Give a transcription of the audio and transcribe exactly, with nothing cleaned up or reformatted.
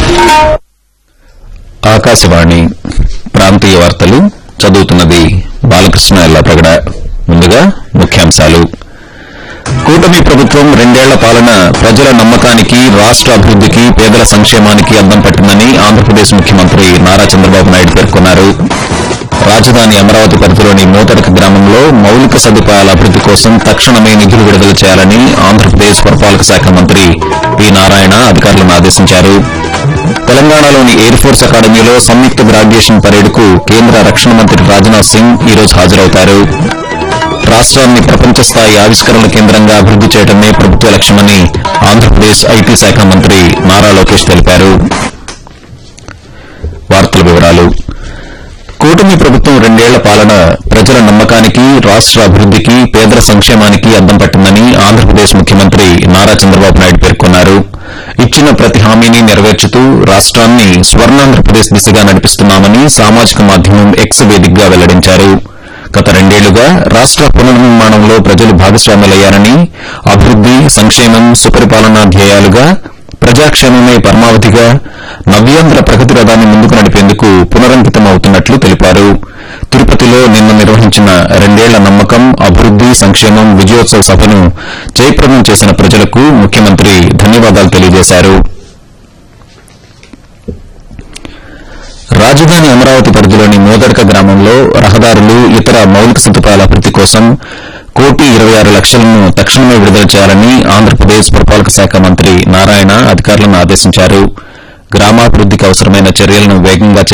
ఆకాశవాణి ప్రాంతీయ వార్తలు చదువుతున్నది బాలకృష్ణ ఎల్లప్రగడ. ముందుగా ముఖ్యాంశాలు. కూటమి ప్రభుత్వం రెండేళ్ల పాలన ప్రజల నమ్మకానికి, రాష్ట అభివృద్దికి, పేదల సంక్షేమానికి అద్దం పట్టిందని ఆంధ్రప్రదేశ్ ముఖ్యమంత్రి నారా చంద్రబాబు నాయుడు పేర్కొన్నారు. రాజధాని అమరావతి పరిధిలోని మోతడక గ్రామంలో మౌలిక సదుపాయాల అభివృద్ది కోసం తక్షణమే నిధులు విడుదల చేయాలని ఆంధ్రప్రదేశ్ పురపాలక శాఖ మంత్రి పి నారాయణ అధికారులను ఆదేశించారు. తెలంగాణలోని ఎయిర్ ఫోర్స్ అకాడమీలో సంయుక్త గ్రాడ్యుయేషన్ పరేడ్కు కేంద్ర రక్షణ మంత్రి రాజ్నాథ్ సింగ్ ఈ రోజు హాజరవుతారు. రాష్ట్రాన్ని ప్రపంచ స్థాయి ఆవిష్కరణల కేంద్రంగా అభివృద్ది చేయడమే ప్రభుత్వ లక్ష్యమని ఆంధ్రప్రదేశ్ ఐటీ శాఖ మంత్రి నారా లోకేష్ తెలిపారు. వార్తల వివరాలు. కూటమి ప్రభుత్వం రెండేళ్ల పాలన ప్రజల నమ్మకానికి, రాష్ట అభివృద్దికి, పేదల సంక్షేమానికి అద్దం పట్టిందని ఆంధ్రప్రదేశ్ ముఖ్యమంత్రి నారా చంద్రబాబు నాయుడు పేర్కొన్నారు. ఇచ్చిన ప్రతి హామీని నెరవేర్చుతూ రాష్ట్రాన్ని స్వర్ణాంధ్రప్రదేశ్ దిశగా నడిపిస్తున్నామని సామాజిక మాధ్యమం ఎక్స్ వేదికగా వెల్లడించారు. గత రెండేళ్లుగా రాష్ట పునర్నిర్మాణంలో ప్రజలు భాగస్వాములయ్యారని, అభివృద్ది, సంక్షేమం, సుపరిపాలనా ధ్యేయాలుగా ప్రజాక్షేమమే పరమావధిగా నవ్యాంధ్ర ప్రగతి రథాన్ని ముందుకు నడిపేందుకు పునరంకితమవుతున్నట్లు తెలిపారు. తిరుపతిలో నిన్న నిర్వహించిన రెండేళ్ల నమ్మకం, అభివృద్ది, సంక్షేమం విజయోత్సవ సభను జయప్రదం చేసిన ప్రజలకు ముఖ్యమంత్రి ధన్యవాదాలు తెలియజేశారు. రాజధాని అమరావతి పరిధిలోని మోదడక గ్రామంలో రహదారులు, ఇతర మౌలిక సదుపాయాల అభివృద్ది కోసం కోటి ఇరవై ఆరు లక్షలను తక్షణమే విడుదల చేయాలని ఆంధ్రప్రదేశ్ పురపాలక శాఖ మంత్రి నారాయణ అధికారులను ఆదేశించారు. గ్రామాభివృద్దికి అవసరమైన చర్యలను వేగంగా